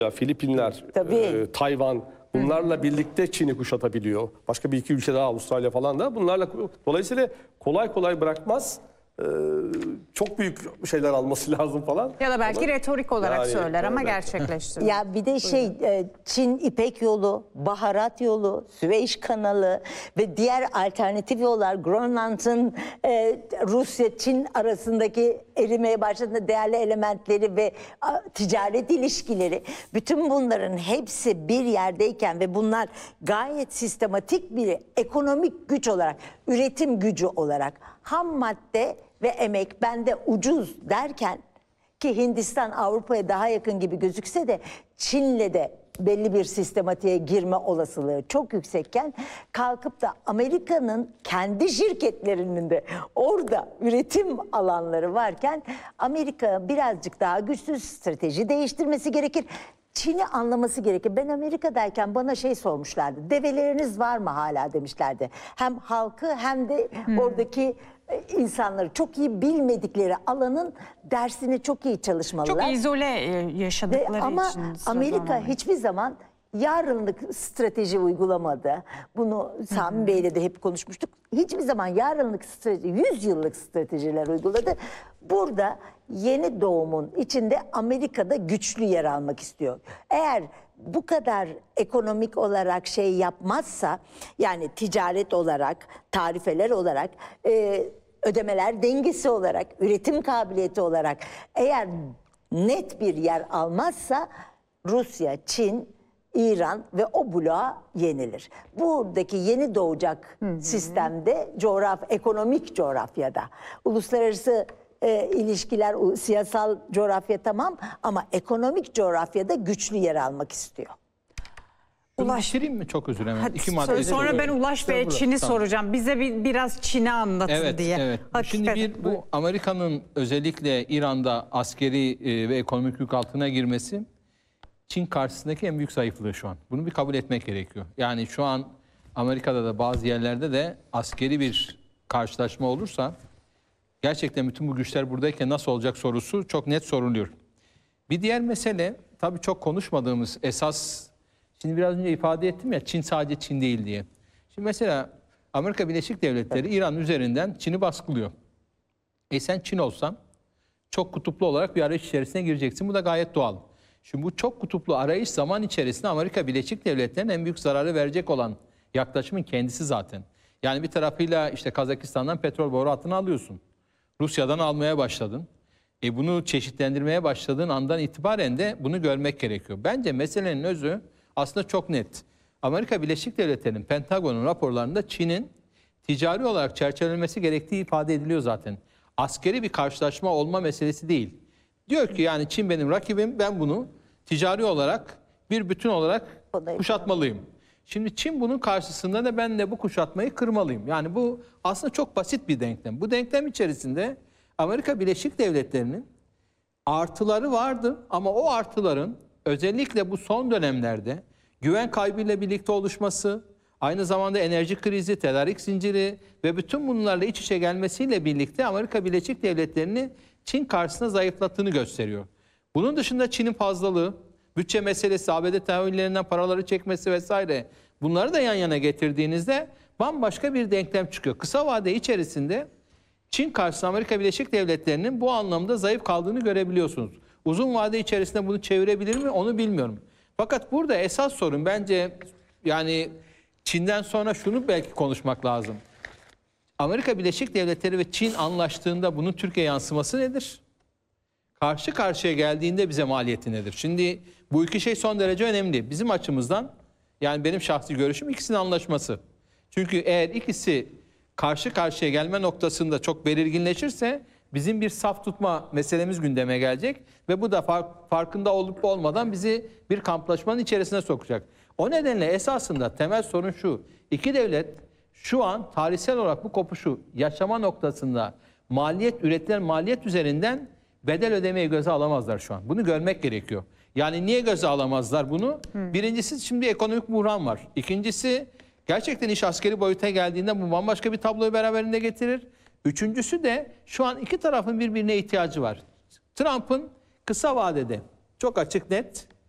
Filipinler, Tayvan, bunlarla birlikte Çin'i kuşatabiliyor. Başka bir iki ülke daha, Avustralya falan da. Bunlarla, dolayısıyla kolay kolay bırakmaz. Çok büyük şeyler alması lazım falan. Ya da belki retorik olarak söyler ama gerçekleştirir. Ya bir de Çin İpek Yolu, Baharat Yolu, Süveyş Kanalı ve diğer alternatif yollar, Grönland'ın Rusya-Çin arasındaki erimeye başladığında değerli elementleri ve ticaret ilişkileri, bütün bunların hepsi bir yerdeyken ve bunlar gayet sistematik bir ekonomik güç olarak, üretim gücü olarak ham madde ve emek bende ucuz derken, ki Hindistan Avrupa'ya daha yakın gibi gözükse de Çin'le de belli bir sistematiğe girme olasılığı çok yüksekken, kalkıp da Amerika'nın kendi şirketlerinin de orada üretim alanları varken Amerika birazcık daha güçlü, strateji değiştirmesi gerekir. Çin'i anlaması gerekir. Ben Amerika'dayken bana sormuşlardı. Develeriniz var mı hala demişlerdi. Hem halkı hem de oradaki insanları çok iyi bilmedikleri alanın dersini çok iyi çalışmalılar. Çok izole yaşadıkları ama için. Amerika hiçbir zaman yarınlık strateji uygulamadı. Bunu Sami Bey'le de hep konuşmuştuk. Hiçbir zaman yarınlık strateji, 100 yıllık stratejiler uyguladı. Burada yeni doğumun içinde Amerika'da güçlü yer almak istiyor. Eğer bu kadar ekonomik olarak yapmazsa, yani ticaret olarak, tarifeler olarak, ödemeler dengesi olarak, üretim kabiliyeti olarak eğer net bir yer almazsa Rusya, Çin, İran ve o bloğa yenilir. Buradaki yeni doğacak sistemde ekonomik coğrafyada, uluslararası ilişkiler, siyasal coğrafya tamam ama ekonomik coğrafyada güçlü yer almak istiyor. Ulaştırayım mı? Çok özür dilerim. Sonra ben Ulaş Bey'e Çin'i soracağım. Bize biraz Çin'i anlatın diye. Evet. Şimdi bu Amerika'nın özellikle İran'da askeri ve ekonomik yük altına girmesi Çin karşısındaki en büyük zayıflığı şu an. Bunu bir kabul etmek gerekiyor. Yani şu an Amerika'da da bazı yerlerde de askeri bir karşılaşma olursa gerçekten bütün bu güçler buradayken nasıl olacak sorusu çok net soruluyor. Bir diğer mesele tabii çok konuşmadığımız esas, şimdi biraz önce ifade ettim ya, Çin sadece Çin değil diye. Şimdi mesela Amerika Birleşik Devletleri İran üzerinden Çin'i baskılıyor. Sen Çin olsan çok kutuplu olarak bir arayış içerisine gireceksin. Bu da gayet doğal. Şimdi bu çok kutuplu arayış zaman içerisinde Amerika Birleşik Devletleri'nin en büyük zararı verecek olan yaklaşımın kendisi zaten. Yani bir tarafıyla işte Kazakistan'dan petrol boru hattını alıyorsun. Rusya'dan almaya başladın. Bunu çeşitlendirmeye başladığın andan itibaren de bunu görmek gerekiyor. Bence meselenin özü aslında çok net. Amerika Birleşik Devletleri'nin Pentagon'un raporlarında Çin'in ticari olarak çerçevelenmesi gerektiği ifade ediliyor zaten. Askeri bir karşılaşma olma meselesi değil. Diyor ki yani Çin benim rakibim, ben bunu ticari olarak bir bütün olarak kuşatmalıyım. Şimdi Çin bunun karşısında da ben de bu kuşatmayı kırmalıyım. Yani bu aslında çok basit bir denklem. Bu denklem içerisinde Amerika Birleşik Devletleri'nin artıları vardı ama o artıların özellikle bu son dönemlerde güven kaybıyla birlikte oluşması, aynı zamanda enerji krizi, tedarik zinciri ve bütün bunlarla iç içe gelmesiyle birlikte Amerika Birleşik Devletleri'ni Çin karşısında zayıflattığını gösteriyor. Bunun dışında Çin'in fazlalığı, bütçe meselesi, ABD tahvillerinden paraları çekmesi vesaire, bunları da yan yana getirdiğinizde bambaşka bir denklem çıkıyor. Kısa vade içerisinde Çin karşısında Amerika Birleşik Devletleri'nin bu anlamda zayıf kaldığını görebiliyorsunuz. Uzun vade içerisinde bunu çevirebilir mi onu bilmiyorum. Fakat burada esas sorun bence, yani Çin'den sonra şunu belki konuşmak lazım. Amerika Birleşik Devletleri ve Çin anlaştığında bunun Türkiye yansıması nedir? Karşı karşıya geldiğinde bize maliyeti nedir? Şimdi bu iki şey son derece önemli. Bizim açımızdan, yani benim şahsi görüşüm, ikisinin anlaşması. Çünkü eğer ikisi karşı karşıya gelme noktasında çok belirginleşirse bizim bir saf tutma meselemiz gündeme gelecek ve bu da farkında olup olmadan bizi bir kamplaşmanın içerisine sokacak. O nedenle esasında temel sorun şu: İki devlet şu an tarihsel olarak bu kopuşu yaşama noktasında üretilen maliyet üzerinden bedel ödemeyi göze alamazlar şu an. Bunu görmek gerekiyor. Yani niye göze alamazlar bunu? Birincisi, şimdi ekonomik buhran var. İkincisi, gerçekten iş askeri boyuta geldiğinde bu bambaşka bir tabloyu beraberinde getirir. Üçüncüsü de şu an iki tarafın birbirine ihtiyacı var. Trump'ın kısa vadede çok açık net